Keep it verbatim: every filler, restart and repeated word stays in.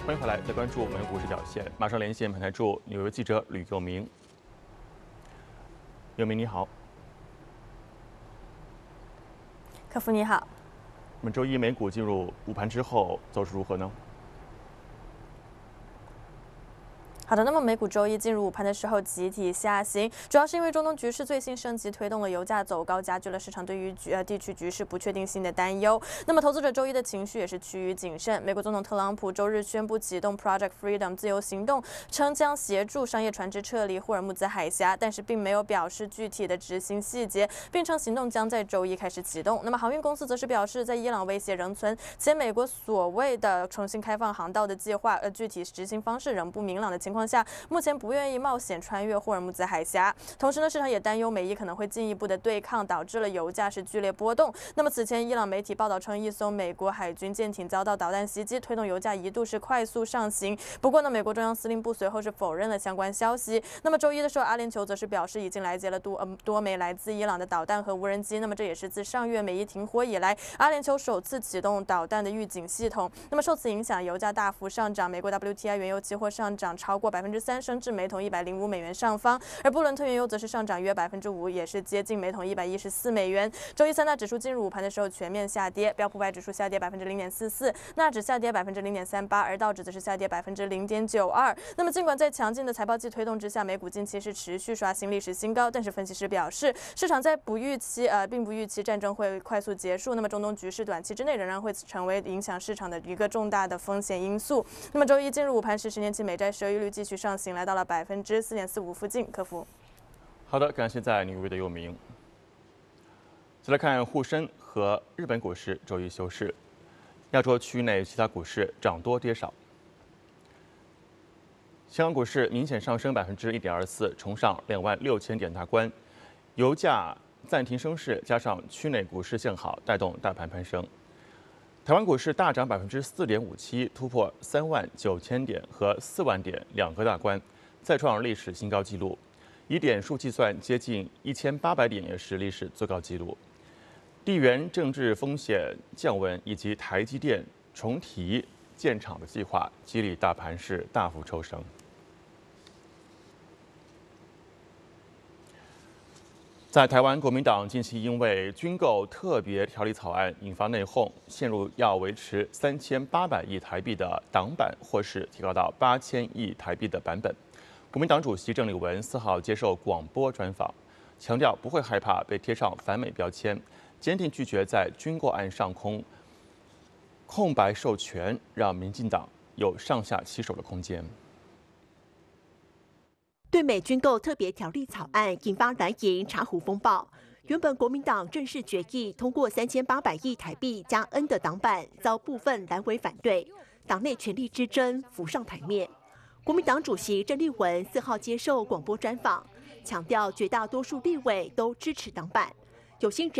欢迎回来，再关注美国股市表现。马上连线本台驻纽约记者吕佑明。佑明你好， 客服你好。 本周一美股进入午盘之后，走势如何呢？ 好的，那么美股周一进入午盘的时候集体下行，主要是因为中东局势最新升级，推动了油价走高，加剧了市场对于局呃地区局势不确定性的担忧。那么投资者周一的情绪也是趋于谨慎。美国总统特朗普周日宣布启动 Project Freedom 自由行动，称将协助商业船只撤离霍尔木兹海峡，但是并没有表示具体的执行细节，并称行动将在周一开始启动。那么航运公司则是表示，在伊朗威胁仍存，且美国所谓的重新开放航道的计划，呃具体执行方式仍不明朗的情况下，目前不愿意冒险穿越霍尔木兹海峡。同时呢，市场也担忧美伊可能会进一步的对抗，导致了油价是剧烈波动。那么此前，伊朗媒体报道称，一艘美国海军舰艇遭到导弹袭击，推动油价一度是快速上行。不过呢，美国中央司令部随后是否认了相关消息。那么周一的时候，阿联酋则是表示已经拦截了多呃多枚来自伊朗的导弹和无人机。那么这也是自上月美伊停火以来，阿联酋首次启动导弹的预警系统。那么受此影响，油价大幅上涨，美国 W T I 原油期货上涨超过百分之三，升至每桶一百零五美元上方，而布伦特原油则是上涨约百分之五，也是接近每桶一百一十四美元。周一三大指数进入午盘的时候全面下跌，标普百指数下跌百分之零点四四，纳指下跌百分之零点三八，而道指则是下跌百分之零点九二。那么尽管在强劲的财报季推动之下，美股近期是持续刷新历史新高，但是分析师表示，市场在不预期呃并不预期战争会快速结束，那么中东局势短期之内仍然会成为影响市场的一个重大的风险因素。那么周一进入午盘时，十年期美债收益率继续上行，来到了百分之四点四五附近。客服， 好的，感谢在纽约的佑明。再来看沪深和日本股市周一休市，亚洲区内其他股市涨多跌少。香港股市明显上升百分之一点二四，重上两万六千点大关。油价暂停升势，加上区内股市向好，带动大盘攀升。台湾股市大涨百分之四点五七，突破三万九千点和四万点两个大关，再创历史新高纪录。以点数计算，接近一千八百点也是历史最高纪录。地缘政治风险降温以及台积电重提建厂的计划，激励大盘是大幅抽升。在台湾，国民党近期因为军购特别条例草案引发内讧，陷入要维持三千八百亿台币的党版，或是提高到八千亿台币的版本。国民党主席郑丽文四号接受广播专访，强调不会害怕被贴上反美标签，坚定拒绝在军购案上空空白授权，让民进党有上下其手的空间。 对美军购特别条例草案引发蓝营茶壶风暴。原本国民党正式决议通过三千八百亿台币加 N 的党版，遭部分蓝委反对，党内权力之争浮上台面。国民党主席郑丽文四号接受广播专访，强调绝大多数立委都支持党版，有心人